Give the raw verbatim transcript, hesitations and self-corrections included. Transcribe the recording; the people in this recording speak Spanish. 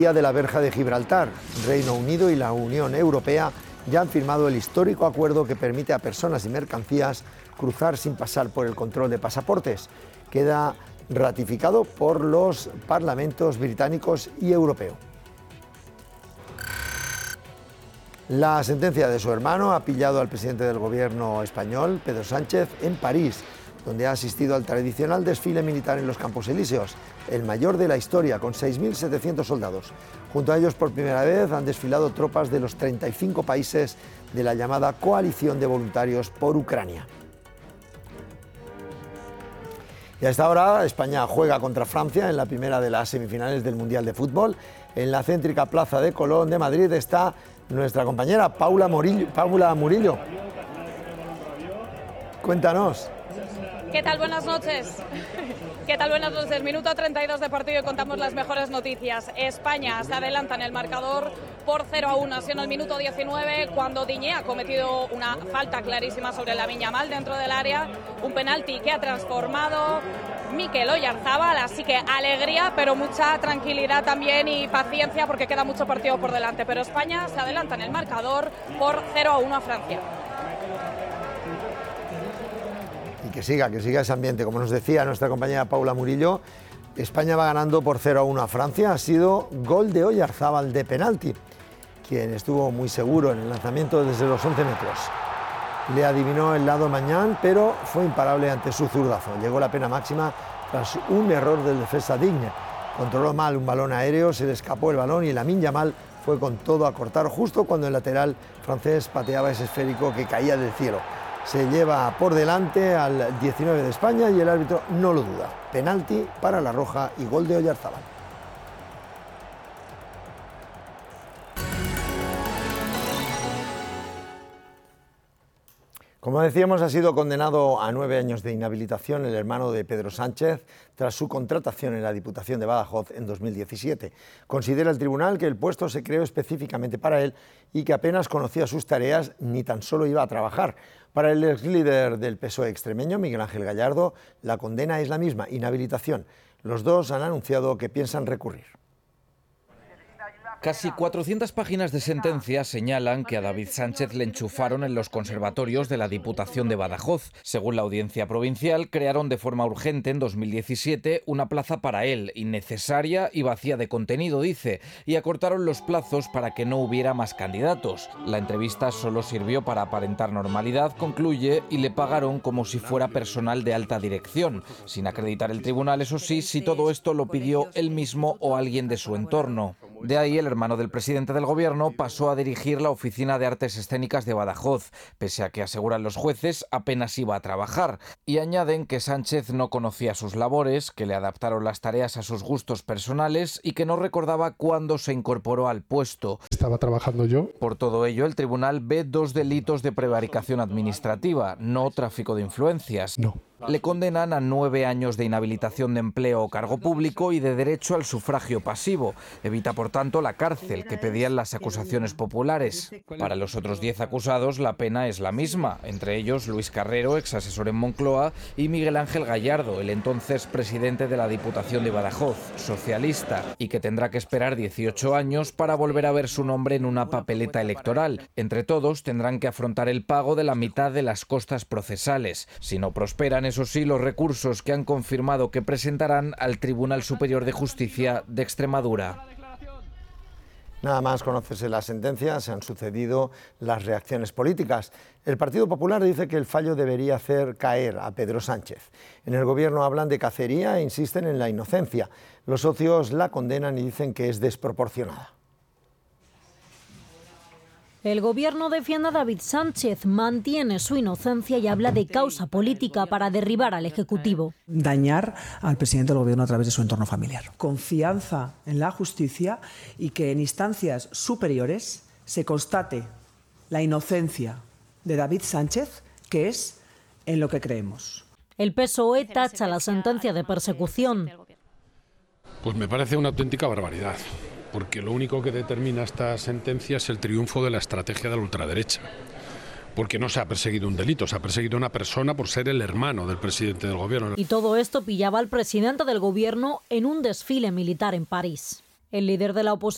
de la Verja de Gibraltar. Reino Unido y la Unión Europea ya han firmado el histórico acuerdo que permite a personas y mercancías cruzar sin pasar por el control de pasaportes. Queda ratificado por los parlamentos británicos y europeo. La sentencia de su hermano ha pillado al presidente del gobierno español, Pedro Sánchez, en París, donde ha asistido al tradicional desfile militar en los Campos Elíseos, el mayor de la historia, con seis mil setecientos soldados. Junto a ellos, por primera vez, han desfilado tropas de los treinta y cinco países de la llamada Coalición de Voluntarios por Ucrania. Y a esta hora, España juega contra Francia en la primera de las semifinales del Mundial de Fútbol. En la céntrica plaza de Colón de Madrid está nuestra compañera Paula Murillo. Paula Murillo. Cuéntanos. ¿Qué tal? Buenas noches. ¿Qué tal? Buenas noches. Minuto treinta y dos de partido y contamos las mejores noticias. España se adelanta en el marcador por cero a uno. Ha sido en el minuto diecinueve cuando Diñé ha cometido una falta clarísima sobre Lamine Yamal dentro del área. Un penalti que ha transformado Mikel Oyarzabal. Así que alegría, pero mucha tranquilidad también y paciencia porque queda mucho partido por delante. Pero España se adelanta en el marcador por cero a uno a Francia. Que siga, que siga ese ambiente. Como nos decía nuestra compañera Paula Murillo, España va ganando por cero a uno a Francia. Ha sido gol de Oyarzabal de penalti, quien estuvo muy seguro en el lanzamiento desde los once metros. Le adivinó el lado Mañán, pero fue imparable ante su zurdazo. Llegó la pena máxima tras un error del defensa Digne. Controló mal un balón aéreo, se le escapó el balón y Lamine Yamal fue con todo a cortar justo cuando el lateral francés pateaba ese esférico que caía del cielo. Se lleva por delante al diecinueve de España y el árbitro no lo duda. Penalti para la roja y gol de Oyarzabal. Como decíamos, ha sido condenado a nueve años de inhabilitación el hermano de Pedro Sánchez tras su contratación en la Diputación de Badajoz en dos mil diecisiete. Considera el tribunal que el puesto se creó específicamente para él y que apenas conocía sus tareas ni tan solo iba a trabajar. Para el ex líder del P S O E extremeño, Miguel Ángel Gallardo, la condena es la misma, inhabilitación. Los dos han anunciado que piensan recurrir. Casi cuatrocientas páginas de sentencia señalan que a David Sánchez le enchufaron en los conservatorios de la Diputación de Badajoz. Según la Audiencia Provincial, crearon de forma urgente en dos mil diecisiete una plaza para él, innecesaria y vacía de contenido, dice, y acortaron los plazos para que no hubiera más candidatos. La entrevista solo sirvió para aparentar normalidad, concluye, y le pagaron como si fuera personal de alta dirección, sin acreditar el tribunal, eso sí, si todo esto lo pidió él mismo o alguien de su entorno. De ahí el hermano del presidente del gobierno pasó a dirigir la Oficina de Artes Escénicas de Badajoz, pese a que, aseguran los jueces, apenas iba a trabajar. Y añaden que Sánchez no conocía sus labores, que le adaptaron las tareas a sus gustos personales y que no recordaba cuándo se incorporó al puesto. Estaba trabajando yo. Por todo ello, el tribunal ve dos delitos de prevaricación administrativa, no tráfico de influencias. No. Le condenan a nueve años de inhabilitación de empleo o cargo público y de derecho al sufragio pasivo. Evita, por tanto, la cárcel que pedían las acusaciones populares. Para los otros diez acusados, la pena es la misma, entre ellos Luis Carrero, ex asesor en Moncloa, y Miguel Ángel Gallardo, el entonces presidente de la Diputación de Badajoz, socialista, y que tendrá que esperar dieciocho años para volver a ver su nombre en una papeleta electoral. Entre todos, tendrán que afrontar el pago de la mitad de las costas procesales. Si no prosperan, eso sí, los recursos que han confirmado que presentarán al Tribunal Superior de Justicia de Extremadura. Nada más conocerse la sentencia, se han sucedido las reacciones políticas. El Partido Popular dice que el fallo debería hacer caer a Pedro Sánchez. En el Gobierno hablan de cacería e insisten en la inocencia. Los socios la condenan y dicen que es desproporcionada. El Gobierno defiende a David Sánchez, mantiene su inocencia y habla de causa política para derribar al Ejecutivo. Dañar al presidente del Gobierno a través de su entorno familiar. Confianza en la justicia y que en instancias superiores se constate la inocencia de David Sánchez, que es en lo que creemos. El P S O E tacha la sentencia de persecución. Pues me parece una auténtica barbaridad, porque lo único que determina esta sentencia es el triunfo de la estrategia de la ultraderecha. Porque no se ha perseguido un delito, se ha perseguido a una persona por ser el hermano del presidente del gobierno. Y todo esto pillaba al presidente del gobierno en un desfile militar en París. El líder de la oposición